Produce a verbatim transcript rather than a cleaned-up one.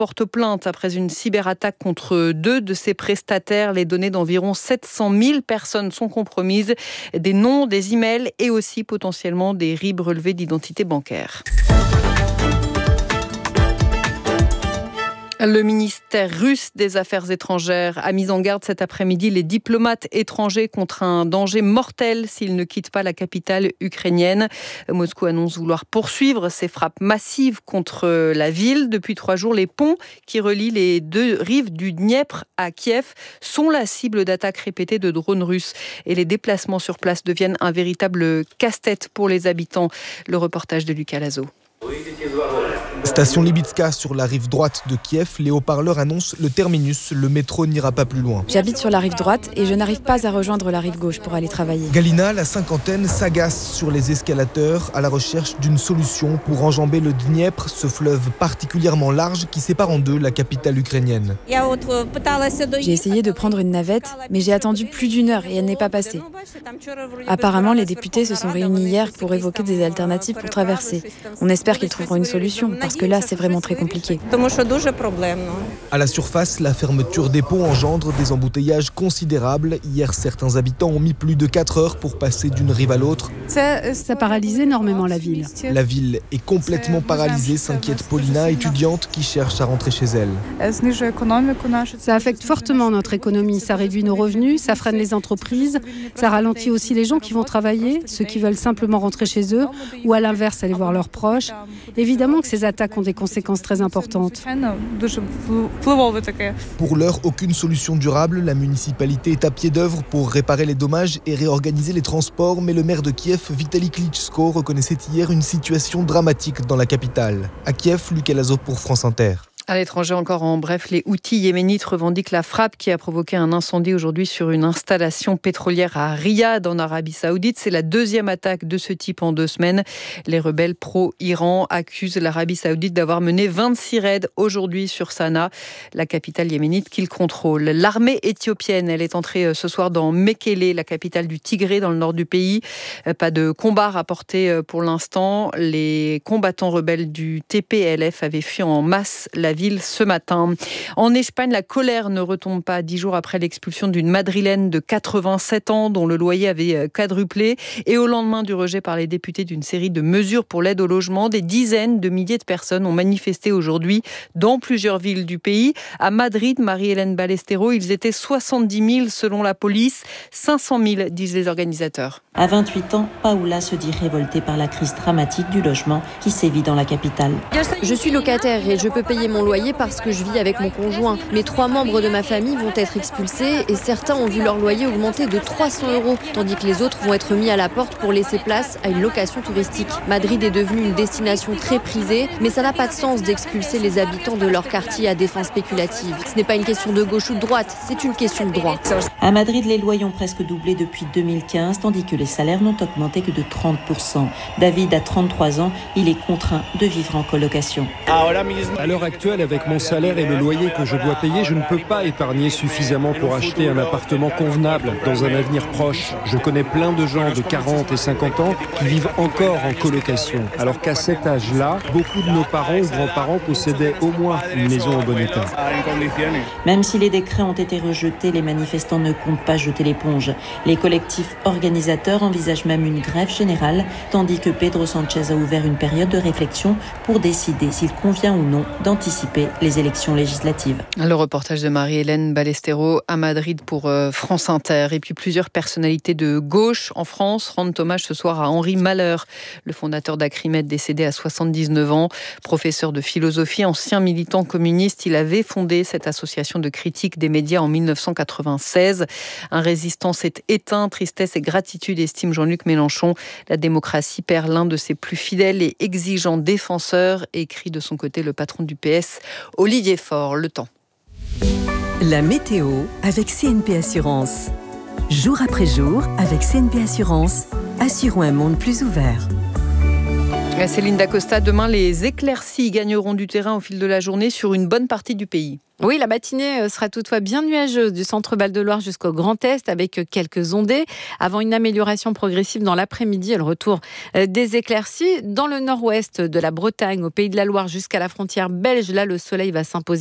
porte plainte après une cyberattaque contre deux de ses prestataires. Les données d'environ sept cent mille personnes sont compromises. Des noms, des emails et aussi potentiellement des R I B relevés d'identité bancaire. Le ministère russe des Affaires étrangères a mis en garde cet après-midi les diplomates étrangers contre un danger mortel s'ils ne quittent pas la capitale ukrainienne. Moscou annonce vouloir poursuivre ses frappes massives contre la ville. Depuis trois jours, les ponts qui relient les deux rives du Dniepr à Kiev sont la cible d'attaques répétées de drones russes. Et les déplacements sur place deviennent un véritable casse-tête pour les habitants. Le reportage de Lucas Lazo. Station Libitska, sur la rive droite de Kiev, les haut-parleurs annoncent le terminus, le métro n'ira pas plus loin. J'habite sur la rive droite et je n'arrive pas à rejoindre la rive gauche pour aller travailler. Galina, la cinquantaine, s'agace sur les escalateurs à la recherche d'une solution pour enjamber le Dniepr, ce fleuve particulièrement large qui sépare en deux la capitale ukrainienne. J'ai essayé de prendre une navette, mais j'ai attendu plus d'une heure et elle n'est pas passée. Apparemment, les députés se sont réunis hier pour évoquer des alternatives pour traverser. On espère qu'ils trouveront une solution, parce que là, c'est vraiment très compliqué. À la surface, la fermeture des ponts engendre des embouteillages considérables. Hier, certains habitants ont mis plus de quatre heures pour passer d'une rive à l'autre. Ça, ça paralyse énormément la ville. La ville est complètement paralysée, s'inquiète Paulina, étudiante qui cherche à rentrer chez elle. Ça affecte fortement notre économie, ça réduit nos revenus, ça freine les entreprises, ça ralentit aussi les gens qui vont travailler, ceux qui veulent simplement rentrer chez eux, ou à l'inverse aller voir leurs proches. Évidemment que ces attaques ont des conséquences très importantes. Pour l'heure, aucune solution durable. La municipalité est à pied d'œuvre pour réparer les dommages et réorganiser les transports. Mais le maire de Kiev, Vitaly Klitschko, reconnaissait hier une situation dramatique dans la capitale. À Kiev, Lucas Lazo pour France Inter. À l'étranger encore, en bref, les Houthis yéménites revendiquent la frappe qui a provoqué un incendie aujourd'hui sur une installation pétrolière à Riyad, en Arabie Saoudite. C'est la deuxième attaque de ce type en deux semaines. Les rebelles pro-Iran accusent l'Arabie Saoudite d'avoir mené vingt-six raids aujourd'hui sur Sanaa, la capitale yéménite qu'ils contrôlent. L'armée éthiopienne, elle est entrée ce soir dans Mekele, la capitale du Tigré, dans le nord du pays. Pas de combat rapporté pour l'instant. Les combattants rebelles du T P L F avaient fui en masse la ville ce matin. En Espagne, la colère ne retombe pas dix jours après l'expulsion d'une Madrilène de quatre-vingt-sept ans dont le loyer avait quadruplé et au lendemain du rejet par les députés d'une série de mesures pour l'aide au logement, des dizaines de milliers de personnes ont manifesté aujourd'hui dans plusieurs villes du pays. À Madrid, Marie-Hélène Ballestero, ils étaient soixante-dix mille selon la police, cinq cent mille disent les organisateurs. À vingt-huit ans, Paola se dit révoltée par la crise dramatique du logement qui sévit dans la capitale. Je suis locataire et je peux payer mon loyer parce que je vis avec mon conjoint. Mais trois membres de ma famille vont être expulsés et certains ont vu leur loyer augmenter de trois cents euros, tandis que les autres vont être mis à la porte pour laisser place à une location touristique. Madrid est devenue une destination très prisée, mais ça n'a pas de sens d'expulser les habitants de leur quartier à des fins spéculatives. Ce n'est pas une question de gauche ou de droite, c'est une question de droit. À Madrid, les loyers ont presque doublé depuis deux mille quinze, tandis que les salaires n'ont augmenté que de trente pour cent. David a trente-trois ans, il est contraint de vivre en colocation. À l'heure actuelle, avec mon salaire et le loyer que je dois payer, je ne peux pas épargner suffisamment pour acheter un appartement convenable dans un avenir proche. Je connais plein de gens de quarante et cinquante ans qui vivent encore en colocation, alors qu'à cet âge-là, beaucoup de nos parents ou grands-parents possédaient au moins une maison en bon état. Même si les décrets ont été rejetés, les manifestants ne comptent pas jeter l'éponge. Les collectifs organisateurs envisagent même une grève générale, tandis que Pedro Sanchez a ouvert une période de réflexion pour décider s'il convient ou non d'anticiper les élections législatives. Le reportage de Marie-Hélène Ballestero à Madrid pour France Inter. Et puis plusieurs personnalités de gauche en France rendent hommage ce soir à Henri Malheur, le fondateur d'Acrimed, décédé à soixante-dix-neuf ans. Professeur de philosophie, ancien militant communiste, il avait fondé cette association de critique des médias en mille neuf cent quatre-vingt-seize. Un résistant s'est éteint, tristesse et gratitude, estime Jean-Luc Mélenchon. La démocratie perd l'un de ses plus fidèles et exigeants défenseurs, écrit de son côté le patron du P S, Olivier Faure. Le temps. La météo avec C N P Assurance. Jour après jour, avec C N P Assurance, assurons un monde plus ouvert. Céline Dacosta, demain les éclaircies gagneront du terrain au fil de la journée sur une bonne partie du pays. Oui, la matinée sera toutefois bien nuageuse du centre Val-de-Loire jusqu'au Grand Est avec quelques ondées avant une amélioration progressive dans l'après-midi et le retour des éclaircies. Dans le nord-ouest de la Bretagne, au Pays de la Loire jusqu'à la frontière belge, là le soleil va s'imposer